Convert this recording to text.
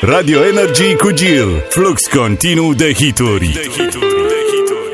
Radio Energy cu Gil. Flux continuu de hituri.